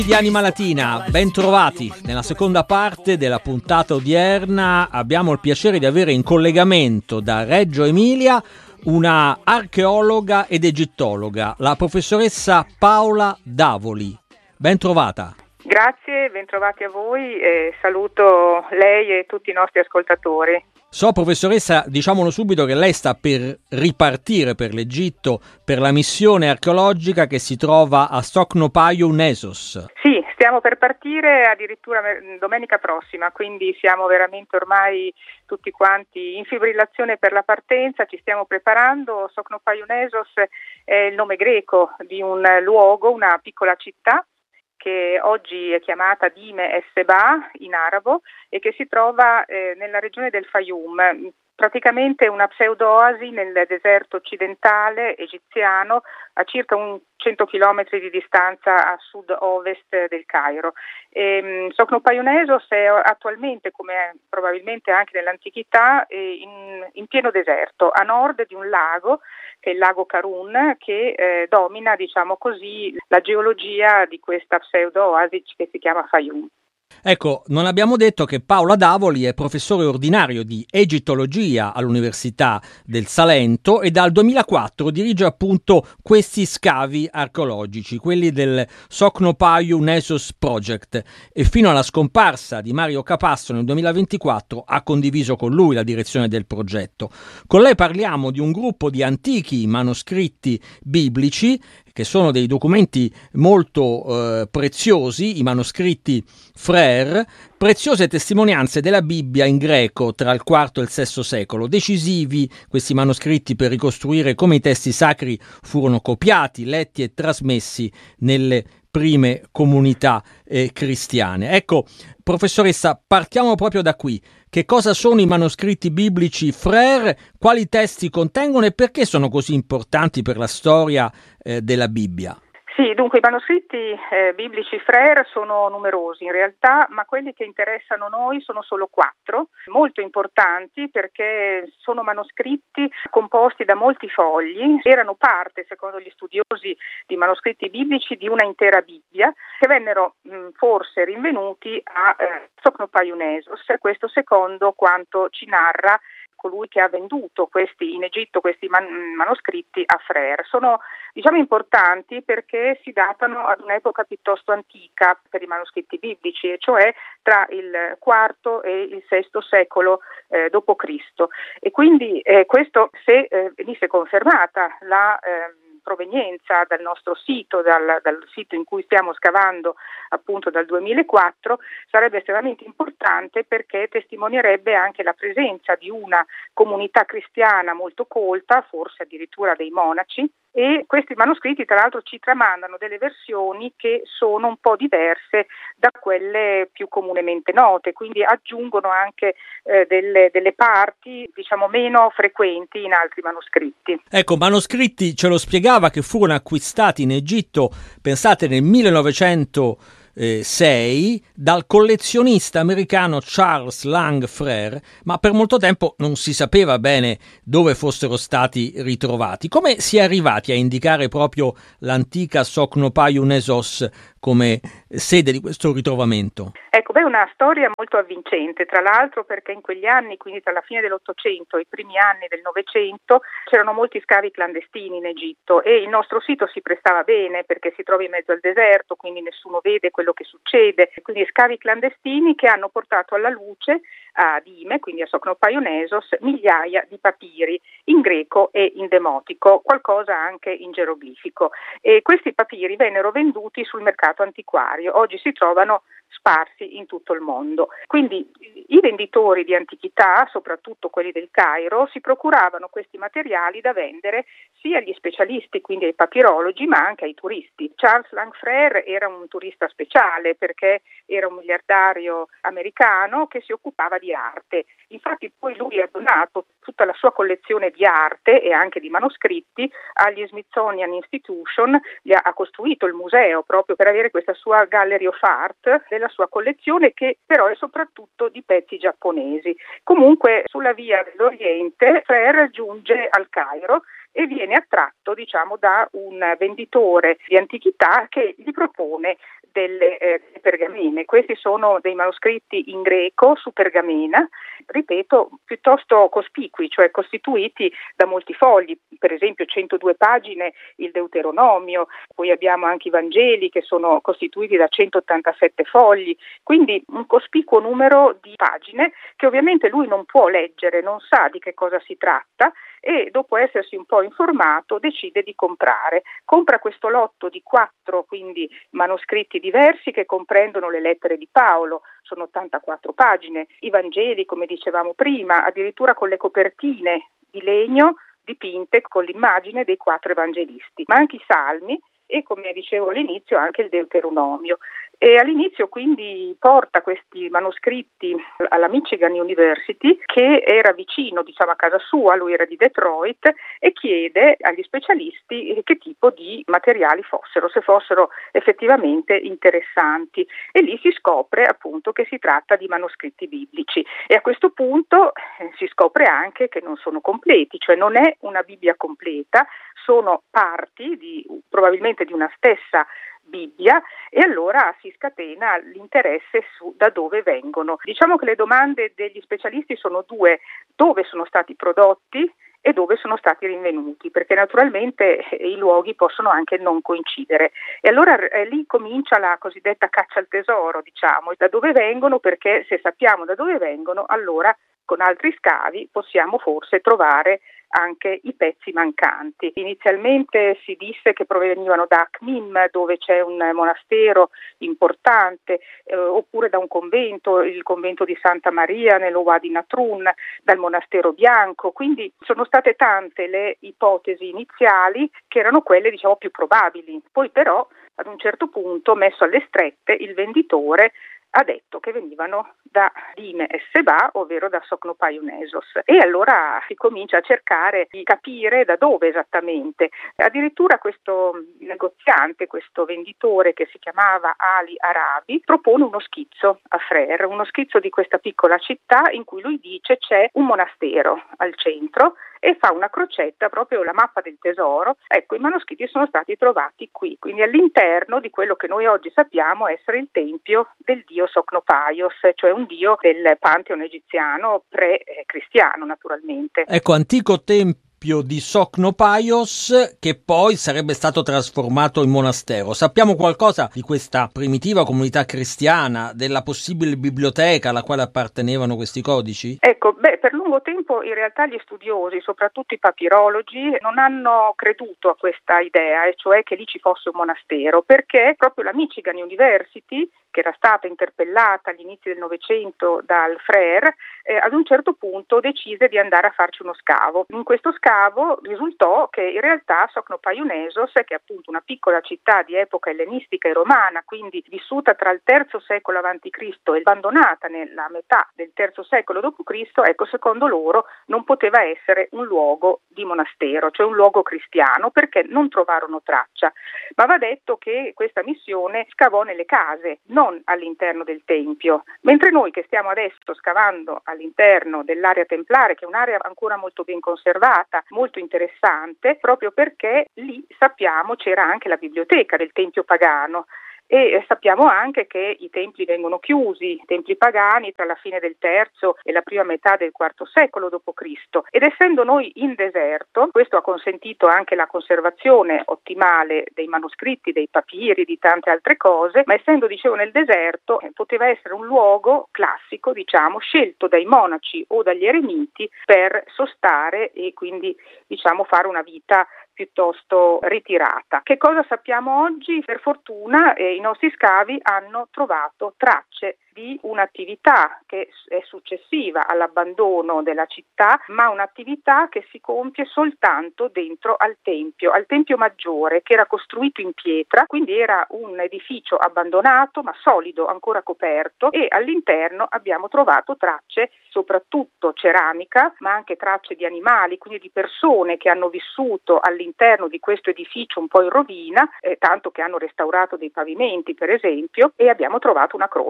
Di Anima Latina, ben trovati. Nella seconda parte della puntata odierna abbiamo il piacere di avere in collegamento da Reggio Emilia una archeologa ed egittologa, la professoressa Paola Davoli. Ben trovata. Grazie, ben trovati a voi e saluto lei e tutti i nostri ascoltatori. So, professoressa, diciamolo subito che lei sta per ripartire per l'Egitto per la missione archeologica che si trova a Sokno-Payu-Nessos. Sì, stiamo per partire addirittura domenica prossima, quindi siamo veramente ormai tutti quanti in fibrillazione per la partenza, ci stiamo preparando. Sokno-Payu-Nessos è il nome greco di un luogo, una piccola città che oggi è chiamata Dime es Seba in arabo e che si trova nella regione del Fayum, praticamente una pseudo-oasi nel deserto occidentale egiziano a circa 100 chilometri di distanza a sud-ovest del Cairo. Sokno-Payu-Nessos è attualmente, come probabilmente anche nell'antichità, in pieno deserto, a nord di un lago, che è il lago Karun, che domina, diciamo così, la geologia di questa pseudo-oasi che si chiama Fayum. Ecco, non abbiamo detto che Paola Davoli è professore ordinario di egittologia all'Università del Salento e dal 2004 dirige appunto questi scavi archeologici, quelli del Sokno-Payu-Nessos Project, e fino alla scomparsa di Mario Capasso nel 2024 ha condiviso con lui la direzione del progetto. Con lei parliamo di un gruppo di antichi manoscritti biblici che sono dei documenti molto preziosi, i manoscritti Frère, preziose testimonianze della Bibbia in greco tra il IV e il VI secolo, decisivi questi manoscritti per ricostruire come i testi sacri furono copiati, letti e trasmessi nelle prime comunità cristiane. Ecco, professoressa, partiamo proprio da qui. Che cosa sono i manoscritti biblici Frère, quali testi contengono e perché sono così importanti per la storia della Bibbia? Sì, dunque i manoscritti biblici Frère sono numerosi in realtà, ma quelli che interessano noi sono solo 4, molto importanti perché sono manoscritti composti da molti fogli, erano parte, secondo gli studiosi di manoscritti biblici, di una intera Bibbia, che vennero forse rinvenuti a Sokno-Payu-Nessos, questo secondo quanto ci narra colui che ha venduto in Egitto questi manoscritti a Frère. Sono importanti perché si datano ad un'epoca piuttosto antica per i manoscritti biblici, e cioè tra il IV e il VI secolo d.C. E quindi questo, se venisse confermata la provenienza dal nostro sito, dal sito in cui stiamo scavando appunto dal 2004, sarebbe estremamente importante perché testimonierebbe anche la presenza di una comunità cristiana molto colta, forse addirittura dei monaci, e questi manoscritti tra l'altro ci tramandano delle versioni che sono un po' diverse da quelle più comunemente note, quindi aggiungono anche delle parti meno frequenti in altri manoscritti. Ecco, manoscritti, ce lo spiegava, che furono acquistati in Egitto, pensate, nel 1906 dal collezionista americano Charles Lang Frère, ma per molto tempo non si sapeva bene dove fossero stati ritrovati. Come si è arrivati a indicare proprio l'antica Sokno-Payu-Nessos come sede di questo ritrovamento? Ecco, è una storia molto avvincente, tra l'altro perché in quegli anni, quindi tra la fine dell'Ottocento e i primi anni del Novecento, c'erano molti scavi clandestini in Egitto e il nostro sito si prestava bene perché si trova in mezzo al deserto, quindi nessuno vede quello che succede, quindi scavi clandestini che hanno portato alla luce a Dime, quindi a Sokno-Payu-Nessos, migliaia di papiri in greco e in demotico, qualcosa anche in geroglifico, e questi papiri vennero venduti sul mercato antiquario. Oggi si trovano sparsi in tutto il mondo. Quindi i venditori di antichità, soprattutto quelli del Cairo, si procuravano questi materiali da vendere sia agli specialisti, quindi ai papirologi, ma anche ai turisti. Charles Lang Frère era un turista speciale perché era un miliardario americano che si occupava di arte. Infatti poi lui ha donato tutta la sua collezione di arte e anche di manoscritti agli Smithsonian Institution, ha costruito il museo proprio per avere questa sua Gallery of Art della sua collezione, che però è soprattutto di pezzi giapponesi. Comunque sulla via dell'Oriente Frère giunge al Cairo e viene attratto, diciamo, da un venditore di antichità che gli propone delle pergamene. Questi sono dei manoscritti in greco su pergamena, ripeto, piuttosto cospicui, cioè costituiti da molti fogli, per esempio 102 pagine il Deuteronomio, poi abbiamo anche i Vangeli che sono costituiti da 187 fogli, quindi un cospicuo numero di pagine che ovviamente lui non può leggere, non sa di che cosa si tratta e dopo essersi un po' informato decide di comprare. Compra questo lotto di 4 quindi manoscritti diversi che comprendono le lettere di Paolo, sono 84 pagine, i Vangeli come dicevamo prima, addirittura con le copertine di legno dipinte con l'immagine dei 4 evangelisti, ma anche i Salmi e, come dicevo all'inizio, anche il Deuteronomio. E all'inizio quindi porta questi manoscritti alla Michigan University, che era vicino, diciamo, a casa sua, lui era di Detroit, e chiede agli specialisti che tipo di materiali fossero, se fossero effettivamente interessanti. E lì si scopre appunto che si tratta di manoscritti biblici. E a questo punto si scopre anche che non sono completi, cioè non è una Bibbia completa, sono parti probabilmente di una stessa Bibbia, e allora si scatena l'interesse su da dove vengono. Diciamo che le domande degli specialisti sono 2: dove sono stati prodotti e dove sono stati rinvenuti, perché naturalmente i luoghi possono anche non coincidere. E allora lì comincia la cosiddetta caccia al tesoro, diciamo, da dove vengono, perché se sappiamo da dove vengono, allora con altri scavi possiamo forse trovare anche i pezzi mancanti. Inizialmente si disse che provenivano da Akhmim, dove c'è un monastero importante, oppure da un convento, il convento di Santa Maria nello Wadi Natrun, dal monastero bianco. Quindi sono state tante le ipotesi iniziali che erano quelle, diciamo, più probabili. Poi però ad un certo punto, messo alle strette, il venditore ha detto che venivano da Dime e Seba, ovvero da Socnopaiunesos, e allora si comincia a cercare di capire da dove esattamente. Addirittura questo negoziante, questo venditore che si chiamava Ali Arabi, propone uno schizzo a Frère, uno schizzo di questa piccola città in cui lui dice c'è un monastero al centro e fa una crocetta, proprio la mappa del tesoro. Ecco, i manoscritti sono stati trovati qui, quindi all'interno di quello che noi oggi sappiamo essere il tempio del dio Socnopaios, cioè un dio del pantheon egiziano pre-cristiano naturalmente. Ecco, antico tempio di Socnopaios che poi sarebbe stato trasformato in monastero. Sappiamo qualcosa di questa primitiva comunità cristiana, della possibile biblioteca alla quale appartenevano questi codici? Ecco, per lungo tempo in realtà gli studiosi, soprattutto i papirologi, non hanno creduto a questa idea, e cioè che lì ci fosse un monastero, perché proprio la Michigan University, che era stata interpellata agli inizi del Novecento dal Frère, ad un certo punto decise di andare a farci uno scavo. In questo scavo risultò che in realtà Socnopaiunesos, che è appunto una piccola città di epoca ellenistica e romana, quindi vissuta tra il III secolo a.C. e abbandonata nella metà del III secolo d.C., ecco, secondo loro non poteva essere un luogo di monastero, cioè un luogo cristiano, perché non trovarono traccia. Ma va detto che questa missione scavò nelle case, non all'interno del tempio, mentre noi che stiamo adesso scavando all'interno dell'area templare, che è un'area ancora molto ben conservata, molto interessante, proprio perché lì sappiamo c'era anche la biblioteca del tempio pagano. E sappiamo anche che i templi vengono chiusi, i templi pagani, tra la fine del III e la prima metà del IV secolo d.C. Ed essendo noi in deserto, questo ha consentito anche la conservazione ottimale dei manoscritti, dei papiri, di tante altre cose, ma essendo, dicevo, nel deserto, poteva essere un luogo classico, diciamo, scelto dai monaci o dagli eremiti per sostare e quindi, diciamo, fare una vita piuttosto ritirata. Che cosa sappiamo oggi? Per fortuna i nostri scavi hanno trovato tracce di un'attività che è successiva all'abbandono della città, ma un'attività che si compie soltanto dentro al tempio maggiore, che era costruito in pietra, quindi era un edificio abbandonato ma solido, ancora coperto, e all'interno abbiamo trovato tracce, soprattutto ceramica, ma anche tracce di animali, quindi di persone che hanno vissuto all'interno di questo edificio un po' in rovina, tanto che hanno restaurato dei pavimenti per esempio, e abbiamo trovato una croce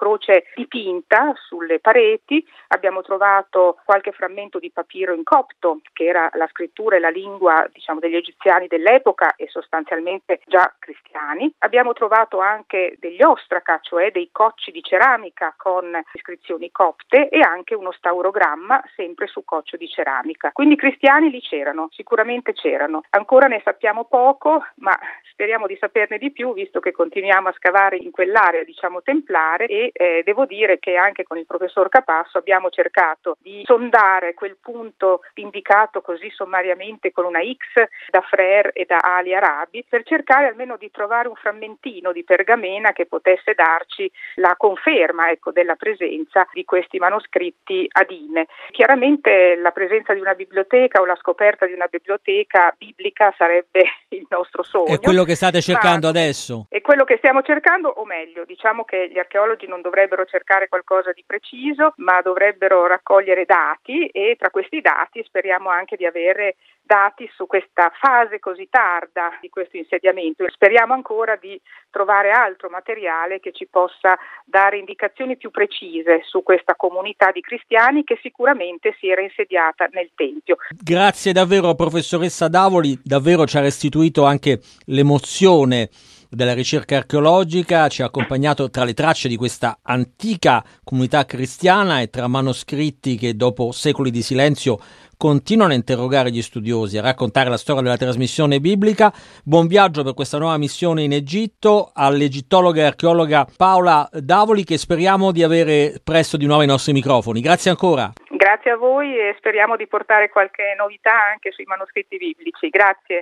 croce dipinta sulle pareti, abbiamo trovato qualche frammento di papiro in copto, che era la scrittura e la lingua, degli egiziani dell'epoca e sostanzialmente già cristiani. Abbiamo trovato anche degli ostraca, cioè dei cocci di ceramica con iscrizioni copte, e anche uno staurogramma sempre su coccio di ceramica. Quindi cristiani lì c'erano, sicuramente c'erano. Ancora ne sappiamo poco, ma speriamo di saperne di più, visto che continuiamo a scavare in quell'area, templare, e devo dire che anche con il professor Capasso abbiamo cercato di sondare quel punto indicato così sommariamente con una X da Frère e da Ali Arabi, per cercare almeno di trovare un frammentino di pergamena che potesse darci la conferma, della presenza di questi manoscritti ad Ime. Chiaramente la presenza di una biblioteca o la scoperta di una biblioteca biblica sarebbe il nostro sogno. È quello che state cercando adesso? È quello che stiamo cercando, o meglio, diciamo che gli archeologi non dovrebbero cercare qualcosa di preciso, ma dovrebbero raccogliere dati, e tra questi dati speriamo anche di avere dati su questa fase così tarda di questo insediamento. Speriamo ancora di trovare altro materiale che ci possa dare indicazioni più precise su questa comunità di cristiani che sicuramente si era insediata nel Tempio. Grazie davvero, professoressa Davoli, davvero ci ha restituito anche l'emozione della ricerca archeologica, ci ha accompagnato tra le tracce di questa antica comunità cristiana e tra manoscritti che dopo secoli di silenzio continuano a interrogare gli studiosi, a raccontare la storia della trasmissione biblica. Buon viaggio per questa nuova missione in Egitto all'egittologa e archeologa Paola Davoli, che speriamo di avere presto di nuovo ai nostri microfoni. Grazie ancora. Grazie a voi e speriamo di portare qualche novità anche sui manoscritti biblici. Grazie.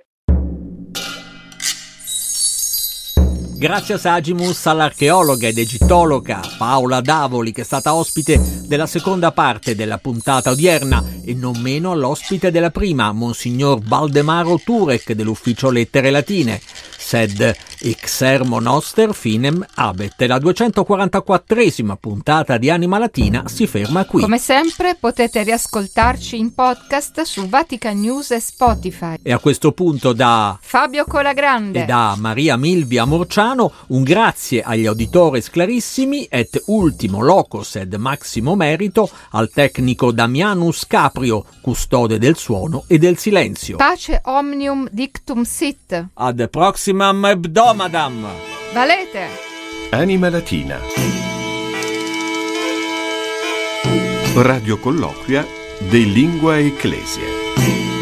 Grazie a Sagimus, all'archeologa ed egittologa Paola Davoli, che è stata ospite della seconda parte della puntata odierna, e non meno all'ospite della prima, Monsignor Valdemaro Turek dell'Ufficio Lettere Latine. Sed Exermo Noster Finem Abet. La 244esima puntata di Anima Latina si ferma qui. Come sempre potete riascoltarci in podcast su Vatican News e Spotify. E a questo punto da Fabio Colagrande e da Maria Milvia Morciano un grazie agli auditores clarissimi et ultimo locos ed maximo merito al tecnico Damianus Caprio, custode del suono e del silenzio. Pace omnium dictum sit. Ad proximam hebdomadam. Valete. Anima Latina. Radio colloquia de Lingua Ecclesia.